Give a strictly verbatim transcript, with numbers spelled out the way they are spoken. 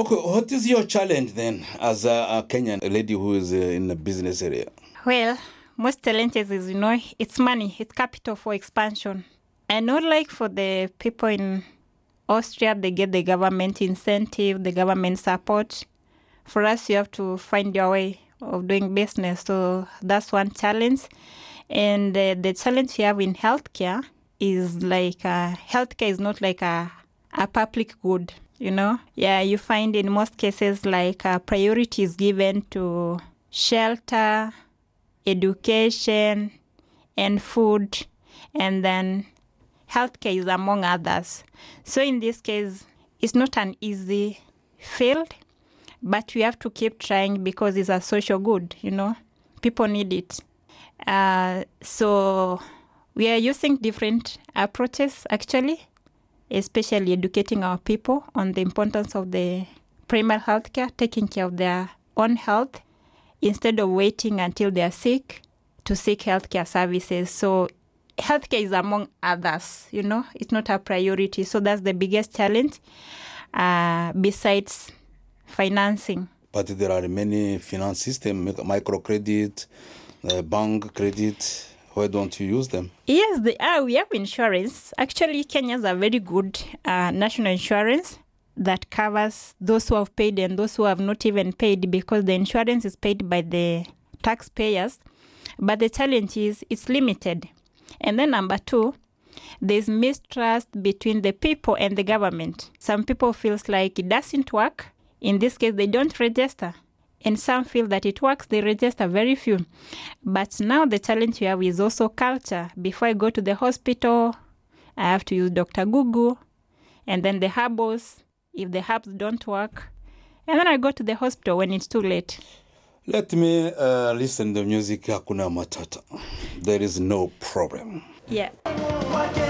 Okay, what is your challenge then as a, a Kenyan lady who is uh, in the business area? Well, most challenges is, you know, it's money, it's capital for expansion. I know, like for the people in Austria, they get the government incentive, the government support. For us, you have to find your way of doing business. So that's one challenge. And uh, the challenge you have in healthcare is like uh, healthcare is not like a, a public good, you know? Yeah, you find in most cases like uh, priority is given to shelter, education, and food, and then healthcare is among others. So in this case, it's not an easy field, but we have to keep trying because it's a social good, you know. People need it. Uh, so we are using different approaches, actually, especially educating our people on the importance of the primary healthcare, taking care of their own health, instead of waiting until they are sick to seek healthcare services. So healthcare is among others, you know, it's not a priority. So that's the biggest challenge uh, besides financing. But there are many finance systems, microcredit, uh, bank credit. Why don't you use them? Yes, they are. We have insurance. Actually, Kenya has a very good uh, national insurance that covers those who have paid and those who have not even paid, because the insurance is paid by the taxpayers. But the challenge is it's limited. And then number two, there's mistrust between the people and the government. Some people feel like it doesn't work. In this case, they don't register. And some feel that it works, they register very few. But now the challenge we have is also culture. Before I go to the hospital, I have to use Doctor Google, and then the herbals, if the herbs don't work. And then I go to the hospital when it's too late. Let me uh, listen to music. Hakuna Matata. There is no problem. Yeah.